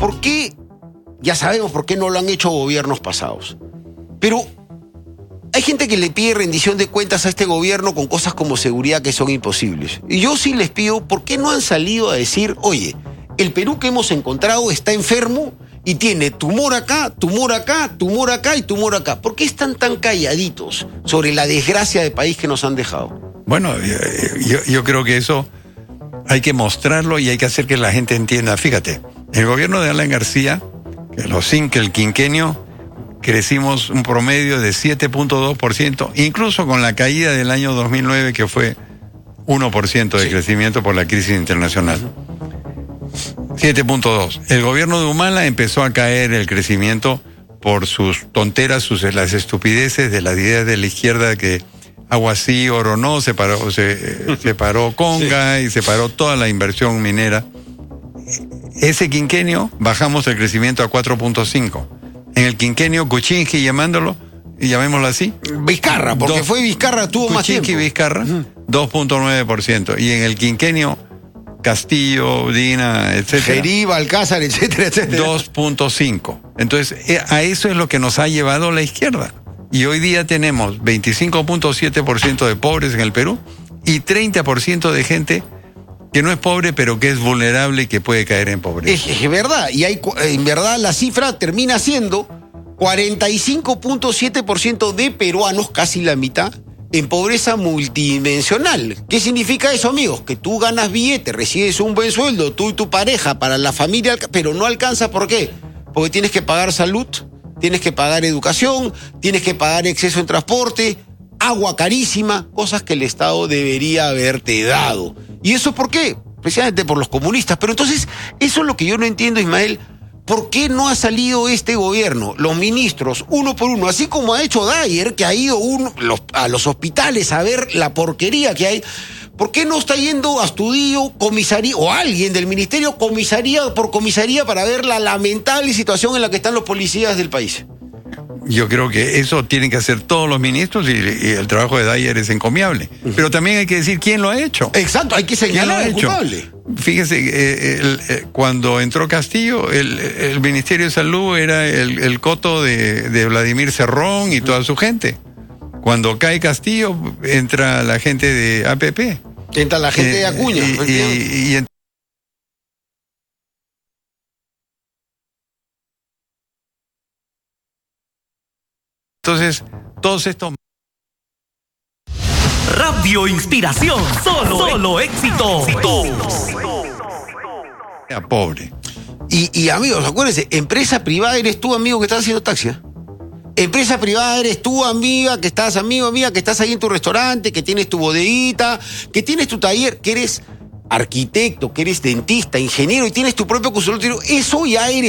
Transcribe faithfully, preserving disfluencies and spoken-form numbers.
¿por qué? Ya sabemos por qué no lo han hecho gobiernos pasados. Pero hay gente que le pide rendición de cuentas a este gobierno con cosas como seguridad que son imposibles. Y yo sí les pido, ¿por qué no han salido a decir, oye, el Perú que hemos encontrado está enfermo y tiene tumor acá, tumor acá, tumor acá y tumor acá? ¿Por qué están tan calladitos sobre la desgracia de país que nos han dejado? Bueno, yo, yo creo que eso hay que mostrarlo y hay que hacer que la gente entienda. Fíjate, el gobierno de Alan García, que los cinco, el quinquenio, crecimos un promedio de siete punto dos por ciento, incluso con la caída del año dos mil nueve, que fue uno por ciento de sí. crecimiento por la crisis internacional. siete punto dos. El gobierno de Humala empezó a caer el crecimiento por sus tonteras, sus, las estupideces de las ideas de la izquierda que agua sí, oro no, se paró, se, se paró Conga sí. y se paró toda la inversión minera. Ese quinquenio bajamos el crecimiento a cuatro punto cinco. En el quinquenio Kuczynski, llamándolo, y llamémoslo así. Vizcarra, porque dos, fue Vizcarra, tuvo más tiempo. Kuczynski y Vizcarra, uh-huh. dos punto nueve por ciento. Y en el quinquenio Castillo, Dina, etcétera. Jeriba, Alcázar, etcétera, etcétera. dos punto cinco. Entonces, a eso es lo que nos ha llevado la izquierda. Y hoy día tenemos veinticinco punto siete por ciento de pobres en el Perú y treinta por ciento de gente que no es pobre, pero que es vulnerable y que puede caer en pobreza. Es, es verdad, y hay, en verdad la cifra termina siendo cuarenta y cinco punto siete por ciento de peruanos, casi la mitad, en pobreza multidimensional. ¿Qué significa eso, amigos? Que tú ganas billete, recibes un buen sueldo, tú y tu pareja, para la familia, pero no alcanza, ¿por qué? Porque tienes que pagar salud, tienes que pagar educación, tienes que pagar exceso en transporte, agua carísima, cosas que el Estado debería haberte dado. ¿Y eso por qué? Precisamente por los comunistas. Pero entonces, eso es lo que yo no entiendo, Ismael. ¿Por qué no ha salido este gobierno, los ministros, uno por uno, así como ha hecho Dyer, que ha ido uno, los, a los hospitales a ver la porquería que hay? ¿Por qué no está yendo a Astudillo, comisaría, o alguien del ministerio, comisaría por comisaría, para ver la lamentable situación en la que están los policías del país? Yo creo que eso tienen que hacer todos los ministros y, y el trabajo de Dyer es encomiable. Uh-huh. Pero también hay que decir quién lo ha hecho. Exacto, hay que señalar al culpable. Fíjese, eh, el, eh, cuando entró Castillo, el, el Ministerio de Salud era el, el coto de, de Vladimir Cerrón y uh-huh. toda su gente. Cuando cae Castillo, entra la gente de A P P. Entra la gente eh, de Acuña. Y, y, y, y entonces, todos estos... Radio Inspiración, solo, solo éxitos. Era pobre. Y, y amigos, acuérdense, empresa privada eres tú, amigo, que estás haciendo taxi. ¿eh? Empresa privada eres tú, amiga, que estás, amigo, amiga, que estás ahí en tu restaurante, que tienes tu bodeguita, que tienes tu taller, que eres arquitecto, que eres dentista, ingeniero y tienes tu propio consultorio. Eso ya eres